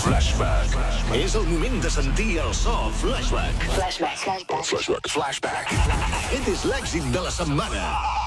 Flashback. És el moment de sentir el so Flashback. Flashback. Flashback. Flashback. Aquest és l'èxit de la setmana.